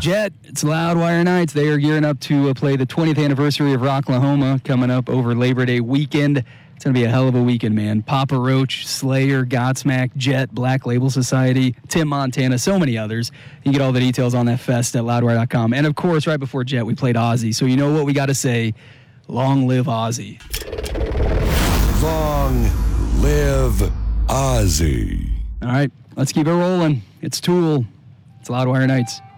Jet, it's Loudwire Nights. They are gearing up to play the 20th anniversary of Rocklahoma coming up over Labor Day weekend. It's going to be a hell of a weekend, man. Papa Roach, Slayer, Godsmack, Jet, Black Label Society, Tim Montana, so many others. You can get all the details on that fest at loudwire.com. And, of course, right before Jet, we played Ozzy. So you know what we got to say. Long live Ozzy. Long live Ozzy. All right, let's keep it rolling. It's Tool. It's Loudwire Nights.